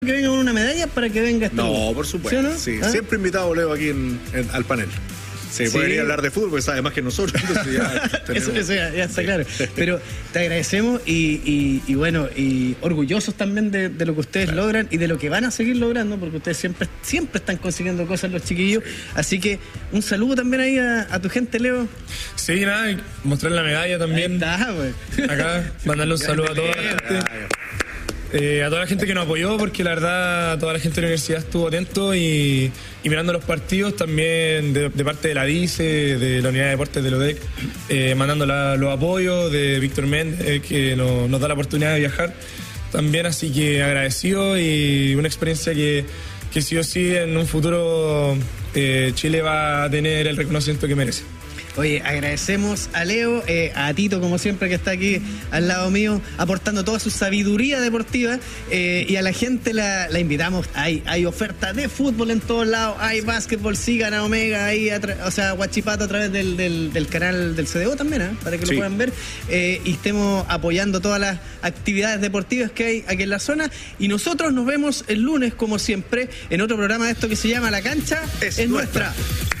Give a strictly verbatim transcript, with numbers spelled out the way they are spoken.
que venga con una medalla para que venga este No, lunes. por supuesto. ¿Sí o no? Sí, ¿Ah? siempre invitado Leo aquí en, en, al panel. Sí, Sí. podría hablar de fútbol, porque sabe más que nosotros. Entonces ya tenemos... Eso, eso ya, ya está claro. Pero te agradecemos y, y, y bueno, y orgullosos también de, de lo que ustedes claro. logran y de lo que van a seguir logrando, porque ustedes siempre, siempre están consiguiendo cosas los chiquillos. Sí. Así que un saludo también ahí a, a tu gente, Leo. Sí, nada, mostrar la medalla también. Ahí está, pues. Acá, mandarle un saludo a toda la gente. Eh, a toda la gente que nos apoyó, porque la verdad toda la gente de la universidad estuvo atento y, y mirando los partidos también de, de parte de la Dice, de la Unidad de Deportes de Lodec, eh, mandando la, los apoyos de Víctor Méndez, eh, que no, nos da la oportunidad de viajar también, así que agradecido y una experiencia que, que sí o sí en un futuro eh, Chile va a tener el reconocimiento que merece. Oye, agradecemos a Leo, eh, a Tito, como siempre, que está aquí al lado mío, aportando toda su sabiduría deportiva, eh, y a la gente la, la invitamos. Hay, hay oferta de fútbol en todos lados, hay básquetbol, sigan a Omega, ahí a tra- o sea, Huachipato a través del, del, del canal del C D O también, ¿eh? Para que sí. lo puedan ver, eh, y estemos apoyando todas las actividades deportivas que hay aquí en la zona. Y nosotros nos vemos el lunes, como siempre, en otro programa de esto que se llama La Cancha es, es nuestra. nuestra.